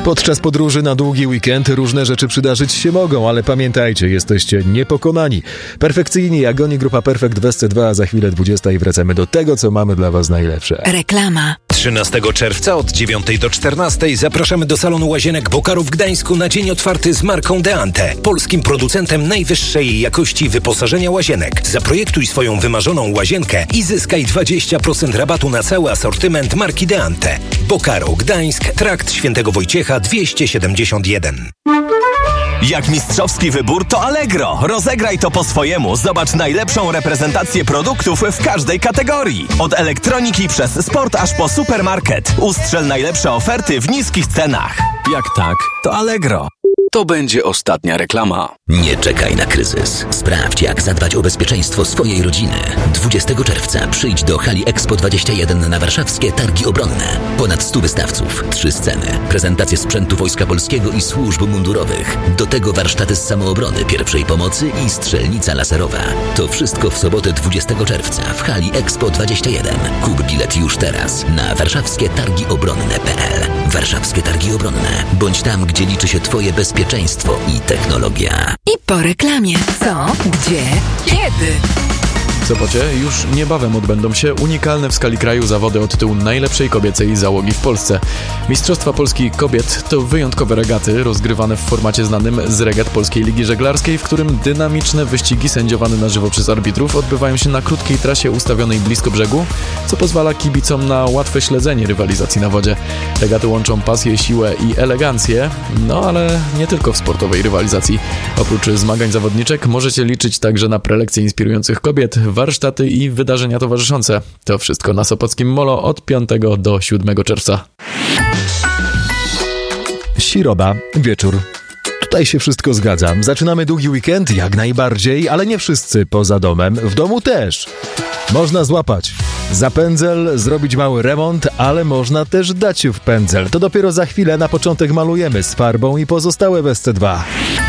Podczas podróży na długi weekend różne rzeczy przydarzyć się mogą, ale pamiętajcie, jesteście niepokonani. Perfekcyjni jak oni, grupa Perfekt w SC2, a za chwilę 20 i wracamy do tego, co mamy dla was najlepsze. Reklama. 13 czerwca od 9 do 14 zapraszamy do salonu Łazienek Bokaru w Gdańsku na dzień otwarty z marką Deante, polskim producentem najwyższej jakości wyposażenia łazienek. Zaprojektuj swoją wymarzoną łazienkę i zyskaj 20% rabatu na cały asortyment marki Deante. Bokaru, Gdańsk, Trakt Świętego Wojciecha 271. Jak mistrzowski wybór, to Allegro. Rozegraj to po swojemu. Zobacz najlepszą reprezentację produktów w każdej kategorii. Od elektroniki przez sport aż po supermarket. Ustrzel najlepsze oferty w niskich cenach. Jak tak, to Allegro. To będzie ostatnia reklama. Nie czekaj na kryzys. Sprawdź, jak zadbać o bezpieczeństwo swojej rodziny. 20 czerwca przyjdź do hali Expo 21 na warszawskie Targi Obronne. Ponad 100 wystawców, 3 sceny, prezentacje sprzętu Wojska Polskiego i służb mundurowych. Do tego warsztaty z samoobrony, pierwszej pomocy i strzelnica laserowa. To wszystko w sobotę 20 czerwca w hali Expo 21. Kup bilet już teraz na warszawskietargiobronne.pl. Warszawskie Targi Obronne. Bądź tam, gdzie liczy się twoje bezpieczeństwo i technologia. I po reklamie. Co? Gdzie? Kiedy? W Sopocie już niebawem odbędą się unikalne w skali kraju zawody o tytuł najlepszej kobiecej załogi w Polsce. Mistrzostwa Polski Kobiet to wyjątkowe regaty rozgrywane w formacie znanym z regat Polskiej Ligi Żeglarskiej, w którym dynamiczne wyścigi sędziowane na żywo przez arbitrów odbywają się na krótkiej trasie ustawionej blisko brzegu, co pozwala kibicom na łatwe śledzenie rywalizacji na wodzie. Regaty łączą pasję, siłę i elegancję, no ale nie tylko w sportowej rywalizacji. Oprócz zmagań zawodniczek możecie liczyć także na prelekcje inspirujących kobiet, warsztaty i wydarzenia towarzyszące. To wszystko na Sopockim Molo od 5 do 7 czerwca. Siroba, wieczór. Tutaj się wszystko zgadza. Zaczynamy długi weekend, jak najbardziej, ale nie wszyscy poza domem. W domu też. Można złapać za pędzel, zrobić mały remont, ale można też dać się w pędzel. To dopiero za chwilę, na początek malujemy z farbą i pozostałe w SC2.